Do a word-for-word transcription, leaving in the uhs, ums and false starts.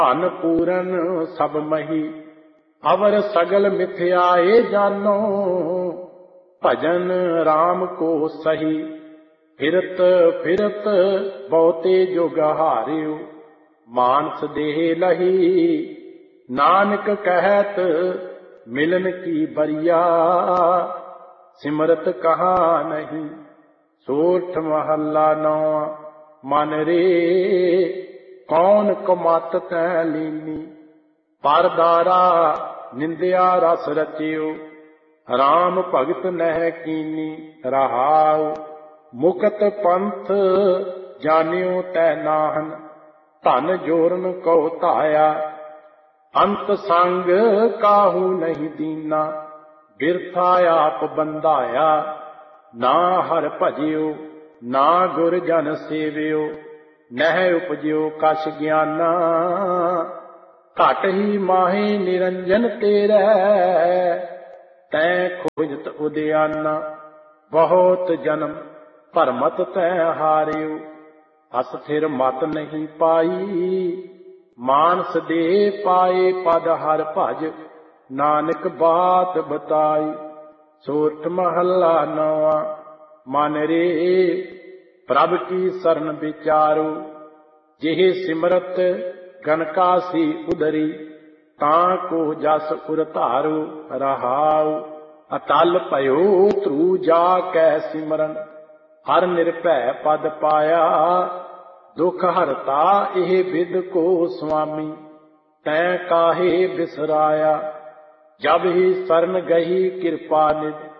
ਧਨ ਪੂਰਨ ਸਭ ਮਹੀ, ਅਵਰ ਸਗਲ ਮਿਥਿਆਏ ਜਾਨੋ। ਭਜਨ ਰਾਮ ਕੋ ਸਹੀ, ਫਿਰਤ ਫਿਰਤ ਬਹੁਤੇ ਜੁਗ ਹਾਰਿਓ। ਮਾਨਸ ਦੇਹ ਲਹੀ, ਨਾਨਕ ਕਹਿਤ ਮਿਲਨ ਕੀ ਬਰੀਆ। ਸਿਮਰਤ ਕਹਾ ਨਹੀਂ, ਸੋਠ ਮਹੱਲਾ ਨੌਵਾਂ। ਮਨ ਰੇ ਕੌਣ ਕਮਤ ਤੈ ਲੀਨੀ, ਪਰਦਾਰਾ ਨਿੰਦਿਆ ਰਸ ਰਚਿਓ। ਰਾਮ ਭਗਤ ਨਹਿ ਕੀਨੀ, ਰਹਾਉ ਮੁਕਤ ਪੰਥ ਜਾਣਿਓ ਤੈ ਨਾਹਨ। ਧਨ ਜੋਰਨ ਕਉ ਧਾਇਆ, ਅੰਤ ਸੰਗ ਕਾਹੂ ਨਹੀਂ ਦੀਨਾ। ਬਿਰਥਾ ਆਪ ਬੰਧਾਇਆ, ਨਾ ਹਰਿ ਭਜਿਓ ਨਾ ਗੁਰ ਜਨ ਸੇਵਿਓ। ਨਹਿ ਉਪਜਿਓ ਕਛ ਗਿਆਨਾ, ਘਟ ਹੀ ਮਾਹੇ ਨਿਰੰਜਨ ਤੇਰੈ। ਤੈਂ ਖੋਜਤ ਉਦਿਆਨਾ, ਬਹੁਤ ਜਨਮ ਭਰਮਤ ਤੈਂ ਹਾਰਿਓ। ਅਸਥਿਰ ਮਤ ਨਹੀਂ ਪਾਈ, ਮਾਨਸ ਦੇ ਪਾਏ ਪਦ ਹਰਿ ਭਜ। ਨਾਨਕ ਬਾਤ ਬਤਾਈ, ਸੋਠ ਮਹੱਲਾ ਨੌਵਾਂ। ਮਨ ਰੇ ਪ੍ਰਭ ਕੀ ਸਰਨ ਵਿਚਾਰੋ, ਜਿਹੇ ਸਿਮਰਤ ਗਨਕਾਸੀ ਉਦਰੀ। ਤਾਂ ਕੋ ਜਸ ਉਰ ਧਾਰੋ, ਰਹਾਉ ਅਤਲ ਭਇਓ ਧਰੂ ਜਾ ਕੈ ਸਿਮਰਨ। ਹਰ ਨਿਰਭੈ ਪਦ ਪਾਇਆ, ਦੁਖ ਹਰਤਾ ਇਹ ਬਿਦ ਕੋ ਸੁਆਮੀ। ਤੈਂ ਕਾਹੇ ਬਿਸਰਾਇਆ, ਜਬ ਹੀ ਸਰਨ ਗਹੀ ਕਿਰਪਾ ਨਿਧ।